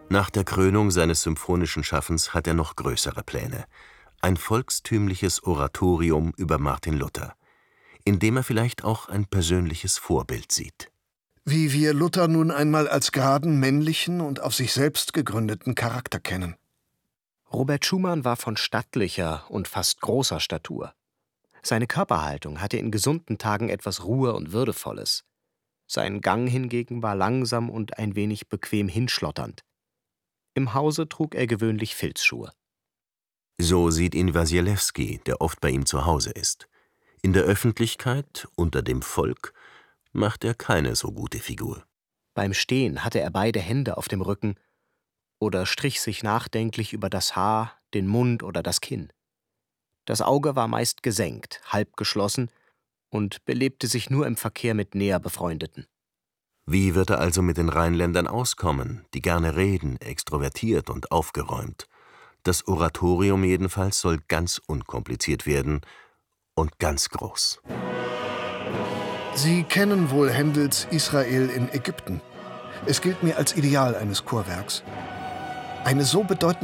Nach der Krönung seines symphonischen Schaffens hat er noch größere Pläne: ein volkstümliches Oratorium über Martin Luther, in dem er vielleicht auch ein persönliches Vorbild sieht. Wie wir Luther nun einmal als geraden, männlichen und auf sich selbst gegründeten Charakter kennen. Robert Schumann war von stattlicher und fast großer Statur. Seine Körperhaltung hatte in gesunden Tagen etwas Ruhe und Würdevolles. Sein Gang hingegen war langsam und ein wenig bequem hinschlotternd. Im Hause trug er gewöhnlich Filzschuhe. So sieht ihn Wasilewski, der oft bei ihm zu Hause ist. In der Öffentlichkeit, unter dem Volk, macht er keine so gute Figur. Beim Stehen hatte er beide Hände auf dem Rücken oder strich sich nachdenklich über das Haar, den Mund oder das Kinn. Das Auge war meist gesenkt, halb geschlossen und belebte sich nur im Verkehr mit näher Befreundeten. Wie wird er also mit den Rheinländern auskommen, die gerne reden, extrovertiert und aufgeräumt? Das Oratorium jedenfalls soll ganz unkompliziert werden und ganz groß. Sie kennen wohl Händels Israel in Ägypten. Es gilt mir als Ideal eines Chorwerks. Eine so bedeutende